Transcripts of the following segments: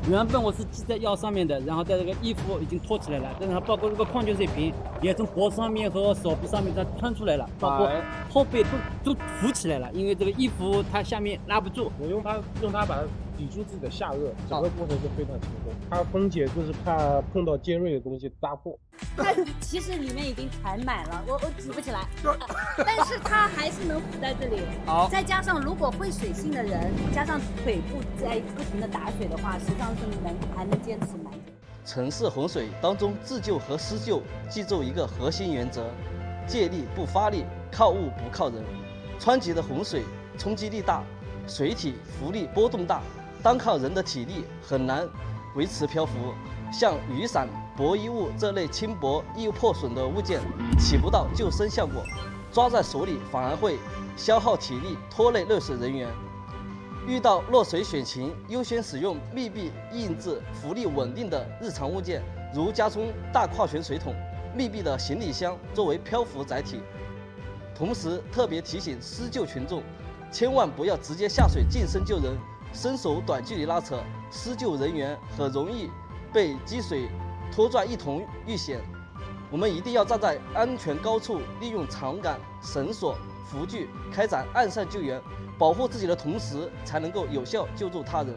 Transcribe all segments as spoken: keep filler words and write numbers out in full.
原本我是系在腰上面的，然后在这个衣服已经脱起来了，但是它包括这个矿泉水瓶也从脖子上面和手臂上面它穿出来了，包括后背都都浮起来了，因为这个衣服它下面拉不住。 我用它用它把它抵住自己的下颚，整个过程是非常轻松。它分解就是怕碰到尖锐的东西扎破。 它其实里面已经缠满了，我我举不起来，但是它还是能浮在这里。 好， 再加上如果会水性的人，加上腿部在不停的打水的话，实际上是能还能坚持蛮久。 城市洪水当中，自救和施救记住一个核心原则：借力不发力，靠物不靠人。湍急的洪水冲击力大，水体浮力波动大，单靠人的体力很难维持漂浮。像雨伞、薄衣物这类轻薄易破损的物件，起不到救生效果，抓在手里反而会消耗体力，拖累热水人员。遇到落水险情，优先使用密闭硬质、浮力稳定的日常物件，如家中大矿泉水桶、密闭的行李箱作为漂浮载体。同时，特别提醒施救群众，千万不要直接下水近身救人，伸手短距离拉扯，施救人员很容易被积水拖拽一同遇险。我们一定要站在安全高处，利用长杆、绳索、浮具开展岸上救援，保护自己的同时，才能够有效救助他人。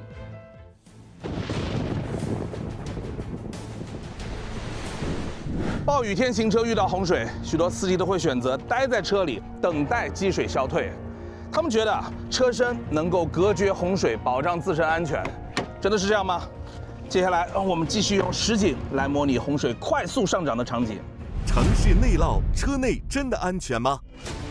暴雨天行车遇到洪水，许多司机都会选择待在车里等待积水消退。他们觉得车身能够隔绝洪水，保障自身安全。真的是这样吗？接下来，让我们继续用实景来模拟洪水快速上涨的场景。 城市内涝，车内真的安全吗？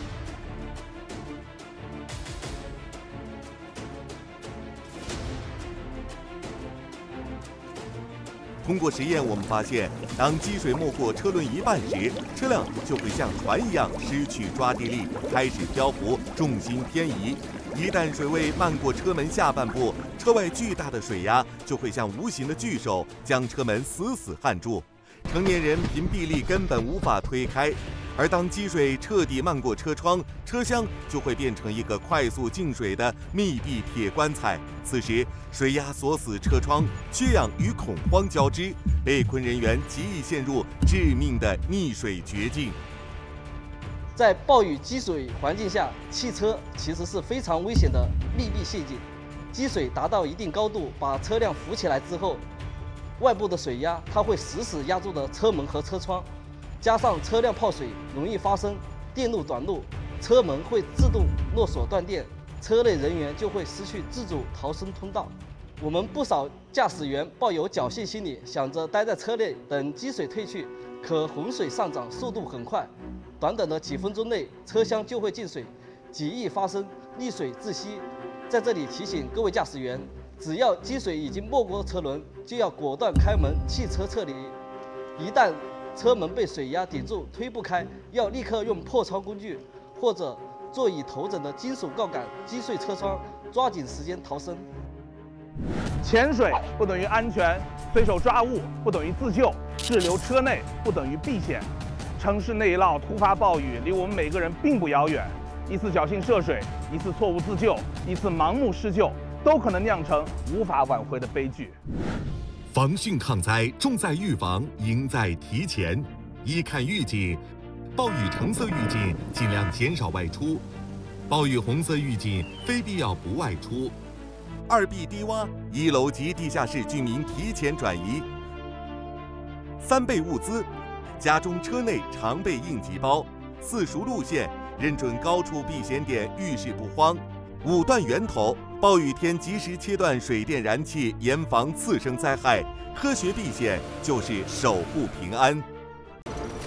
通过实验，我们发现，当积水没过车轮一半时，车辆就会像船一样失去抓地力，开始漂浮，重心偏移。一旦水位漫过车门下半部，车外巨大的水压就会像无形的巨手将车门死死焊住，成年人凭臂力根本无法推开。而当积水彻底漫过车窗，车厢就会变成一个快速进水的密闭铁棺材。此时，水压锁死车窗，缺氧与恐慌交织，被困人员极易陷入致命的溺水绝境。 在暴雨积水环境下，汽车其实是非常危险的密闭陷阱。积水达到一定高度，把车辆浮起来之后，外部的水压它会死死压住的车门和车窗。加上车辆泡水容易发生电路短路，车门会自动落锁断电，车内人员就会失去自主逃生通道。我们不少驾驶员抱有侥幸心理，想着待在车内等积水退去，可洪水上涨速度很快，短短的几分钟内车厢就会进水，极易发生溺水窒息。在这里提醒各位驾驶员，只要积水已经没过车轮，就要果断开门，汽车撤离。一旦车门被水压顶住推不开，要立刻用破窗工具或者座椅头枕的金属杠杆击碎车窗，抓紧时间逃生。 潜水不等于安全，随手抓物不等于自救，滞留车内不等于避险。城市内涝、突发暴雨离我们每个人并不遥远，一次侥幸涉水，一次错误自救，一次盲目施救，都可能酿成无法挽回的悲剧。 防汛抗灾重在预防，赢在提前。一看预警，暴雨橙色预警尽量减少外出；暴雨红色预警非必要不外出。二 B 低洼，一楼及地下室居民提前转移。三备物资，家中车内常备应急包。四熟路线，认准高处避险点，遇事不慌。五断源头，暴雨天及时切断水电燃气，严防次生灾害。科学避险就是守护平安。